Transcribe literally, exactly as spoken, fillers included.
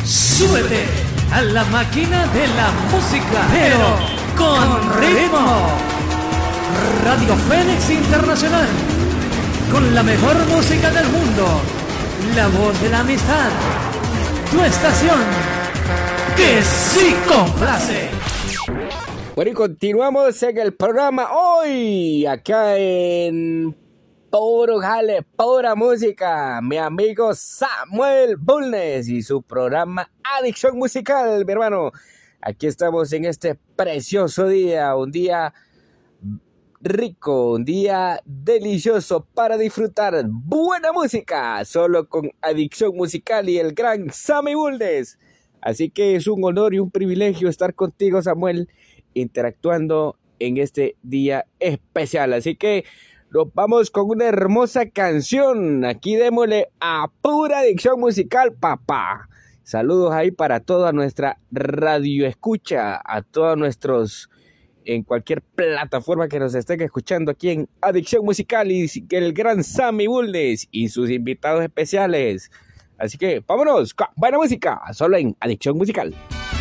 Súbete a la máquina de la música, pero con ritmo. Radio Fénix Internacional, con la mejor música del mundo, la voz de la amistad, tu estación, que sí complace. Bueno, y continuamos en el programa hoy, acá en Puro Jale, Pura Música, mi amigo Samuel Bulnes y su programa Adicción Musical, mi hermano. Aquí estamos en este precioso día, un día rico, un día delicioso para disfrutar buena música, solo con Adicción Musical y el gran Sammy Bulnes. Así que es un honor y un privilegio estar contigo, Samuel, interactuando en este día especial. Así que nos vamos con una hermosa canción. Aquí démosle a pura adicción musical, papá. Saludos ahí para toda nuestra radio escucha, a todos nuestros, en cualquier plataforma que nos estén escuchando aquí en Adicción Musical, y el gran Sammy Bulnes y sus invitados especiales. Así que vámonos con buena música, solo en Adicción Musical.